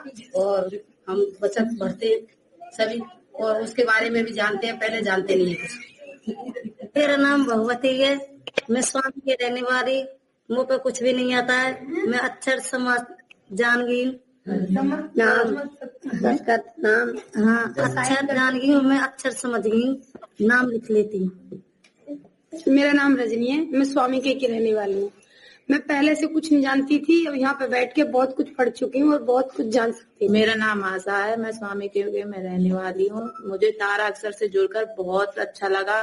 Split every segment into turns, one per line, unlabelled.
और हम बचत भरते सभी और उसके बारे में भी जानते हैं, पहले जानते नहीं है कुछ। मेरा नाम भगवती है, मैं स्वामी की रहने वाली। मुँह पे कुछ भी नहीं आता है, मैं अक्षर समझ जान गई नाम नाम। हाँ, अक्षर जान गई हूँ मैं, अक्षर समझ गई, नाम लिख लेती हूँ।
मेरा नाम रजनी है, मैं स्वामी की रहने वाली हूँ। मैं पहले से कुछ नहीं जानती थी, अब यहाँ पे बैठ के बहुत कुछ पढ़ चुकी हूँ और बहुत कुछ जान सकती हूँ।
मेरा नाम आशा है, मैं स्वामी के में रहने वाली हूँ। मुझे तारा अक्षर से जुड़कर बहुत अच्छा लगा।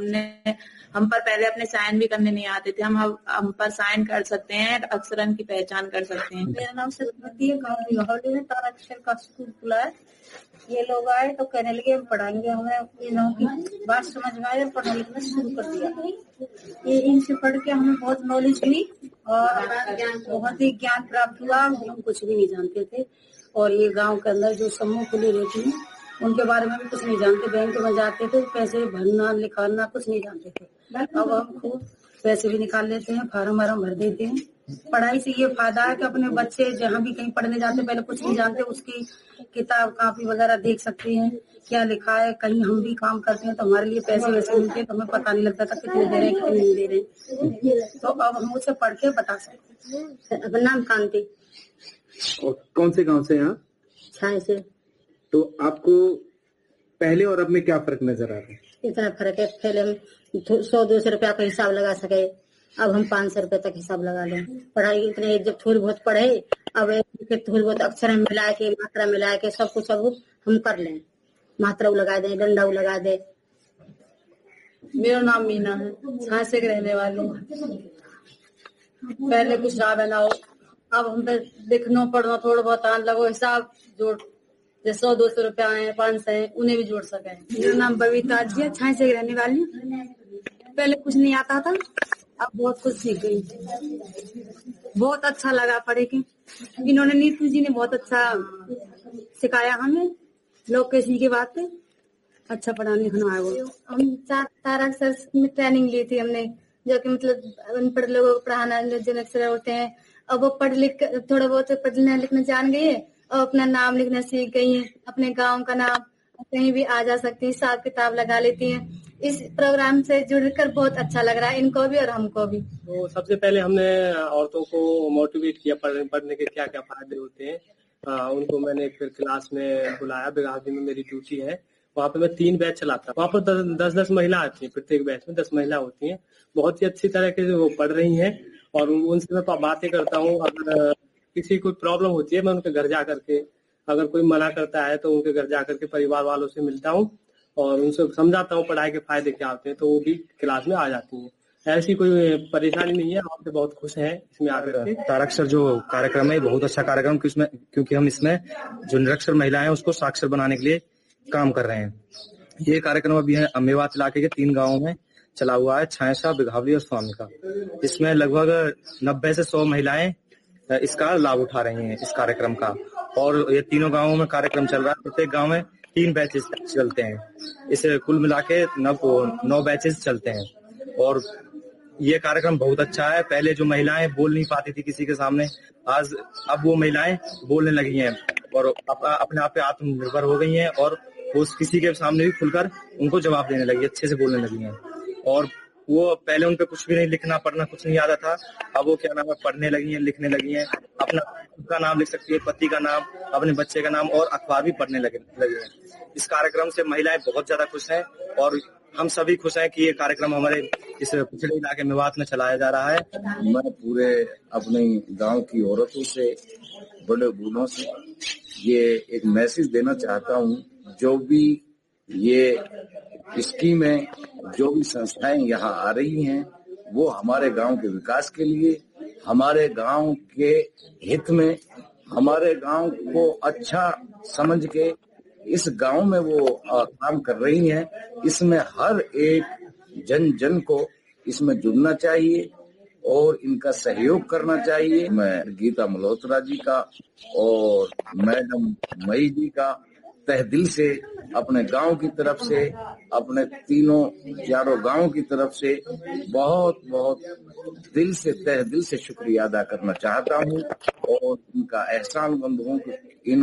हम पर पहले अपने साइन भी करने नहीं आते थे, हम पर साइन कर सकते हैं, अक्षरन की पहचान कर सकते हैं।
मेरा नाम सरस्वती है, गाँव बिघौली में तारा अक्षर का स्कूल खुला है। ये लोग आए तो कहने लगे हम पढ़ाएंगे, हमें इन की बात समझ में आई और पढ़ने लिखना शुरू कर दिया। ये इनसे पढ़ के हमें बहुत नॉलेज हुई और बहुत ही ज्ञान प्राप्त हुआ। हम कुछ भी नहीं जानते थे और ये गांव के अंदर जो समूह खुले रहते हैं उनके बारे में भी कुछ नहीं जानते। बैंक में जाते थे, पैसे भरना लिखाना कुछ नहीं जानते थे। अब हम खूब पैसे भी निकाल लेते हैं, फार्म वार्म भर देते हैं। पढ़ाई से ये फायदा है कि अपने बच्चे जहाँ भी कहीं पढ़ने जाते पहले कुछ नहीं जानते, उसकी किताब कापी वगैरह देख सकते हैं क्या लिखा है। कहीं हम भी काम करते हैं तो हमारे लिए पैसे वैसे मिलते हैं तो हमें पता नहीं लगता था कितने दे रहे हैं कितने नहीं दे रहे। तो अब हम उसे पढ़ के बता सकते हैं। अपना नाम कांति।
और कौन से गांव से यहाँ?
छाए से।
तो आपको पहले और अब में क्या फर्क नजर आ रहा है?
इतना फर्क है, पहले हम 100-200 रुपया का हिसाब लगा सके, अब हम 500 रुपए तक हिसाब लगा लें। पढ़ाई इतने जब थोड़ी बहुत पढ़े, अब थोड़ी बहुत अक्षर मिला के मात्रा मिला के सब कुछ अब हम कर लें। मात्रा लगा दे, डंडा लगा दे।
मेरा नाम मीना है, छासे के रहने वाली हूँ। पहले कुछ रहा ना हो, अब हम पे लिखना पढ़ना थोड़ा बहुत आने लगो, हिसाब जोड़ जैसे 100-200 रुपया है, 500 है, उन्हें भी जोड़ सके।
मेरा नाम बबीता जी है, छाए से रहने वाली हूँ। पहले कुछ नहीं आता था, अब बहुत कुछ सीख गई। बहुत अच्छा लगा पढ़े के। इन्होंने नीतू जी ने बहुत अच्छा सिखाया हमें। लोग किसी की बात पे अच्छा पढ़ाने लिखना है। वो हम तारा अक्षर में ट्रेनिंग ली थी हमने, जो कि मतलब अनपढ़ लोगों को पढ़ाना जो अक्षर होते हैं। अब वो पढ़ लिख थोड़ा बहुत पढ़ना लिखना जान गई है और अपना नाम लिखना सीख गई है। अपने गाँव का नाम कहीं भी आ जा सकती है, हिसाब किताब लगा लेती है। इस प्रोग्राम से जुड़कर बहुत अच्छा लग रहा है इनको भी और हमको भी।
तो सबसे पहले हमने औरतों को मोटिवेट किया पढ़ने के क्या क्या फायदे होते हैं। उनको मैंने फिर क्लास में बुलाया, बिघावती में मेरी ड्यूटी है। वहाँ पे मैं 3 बैच चलाता हूँ। वहाँ पर 10-10 महिला आती है, प्रत्येक बैच में 10 महिला होती हैं। बहुत ही अच्छी तरीके से वो पढ़ रही हैं और उनसे मैं बातें करता हूँ। अगर किसी कोई प्रॉब्लम होती है मैं उनके घर जा करके, अगर कोई मना करता है तो उनके घर जा करके परिवार वालों से मिलता हूँ और उनसे समझाता हूँ पढ़ाई के फायदे क्या होते हैं, तो वो भी क्लास में आ जाती हैं। ऐसी कोई परेशानी नहीं है, आप बहुत खुश हैं इसमें आकर के।
ताराक्षर जो कार्यक्रम है बहुत अच्छा कार्यक्रम, क्योंकि हम इसमें जो निरक्षर महिलाएं हैं उसको साक्षर बनाने के लिए काम कर रहे हैं। ये कार्यक्रम अभी है मेवात इलाके के 3 गाँवों में चला हुआ है, छायसा, बिघावली और स्वामी का। इसमें लगभग 90 से 100 महिलाएं इसका लाभ उठा रही हैं इस कार्यक्रम का। और ये तीनों गाँवों में कार्यक्रम चल रहा है। प्रत्येक गाँव में 3 बैचेस चलते हैं। इसे कुल मिला के 9 बैचेस चलते हैं और ये कार्यक्रम बहुत अच्छा है। पहले जो महिलाएं बोल नहीं पाती थी किसी के सामने, अब वो महिलाएं बोलने लगी हैं और अपने आप पे आत्मनिर्भर हो गई हैं और वो किसी के सामने भी खुलकर उनको जवाब देने लगी, अच्छे से बोलने लगी हैं। और वो पहले उन पे कुछ भी नहीं, लिखना पढ़ना कुछ नहीं आता था, अब वो क्या नाम है पढ़ने लगी हैं, लिखने लगी हैं। अपना खुद का नाम लिख सकती है, पति का नाम, अपने बच्चे का नाम और अखबार भी पढ़ने लगे हैं। इस कार्यक्रम से महिलाएं बहुत ज्यादा खुश हैं और हम सभी खुश हैं कि ये कार्यक्रम हमारे इस पिछड़े इलाके मेवात में चलाया जा रहा है।
मैं पूरे अपने गांव की औरतों से, बड़े बूढ़ों से ये एक मैसेज देना चाहता हूँ। जो भी ये स्कीमें, जो भी संस्थाएं यहाँ आ रही हैं, वो हमारे गांव के विकास के लिए, हमारे गांव के हित में, हमारे गांव को अच्छा समझ के इस गांव में वो काम कर रही हैं। इसमें हर एक जन को इसमें जुड़ना चाहिए और इनका सहयोग करना चाहिए। मैं गीता मल्होत्रा जी का और मैडम मई जी का तहे दिल से, अपने गांव की तरफ से, अपने 3-4 गांव की तरफ से बहुत बहुत दिल से, तहे दिल से शुक्रिया अदा करना चाहता हूं और इनका एहसानमंद हूं।